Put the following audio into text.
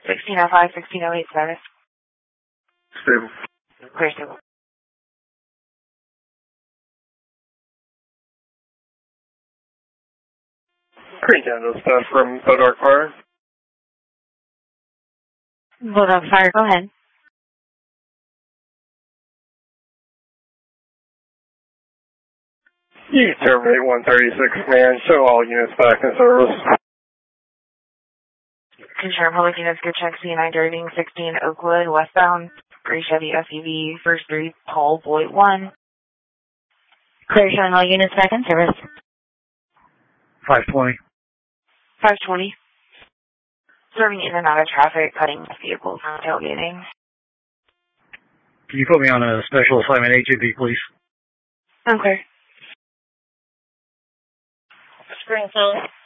1605, 1608 status. Stable. Clear stable. Green Candle staff from Bodark Fire. Bulldog Fire, go ahead. You terminate 136, man. Show all units back in service. Confirm public units, good check, C9 driving 16 Oakwood, westbound, gray Chevy SUV, first 3, Paul Boyd 1. Clear, showing all units back in service. 520. 520. Serving in and out of traffic, cutting vehicles from tailgating. Can you put me on a special assignment HAB, please? Okay. Springfield.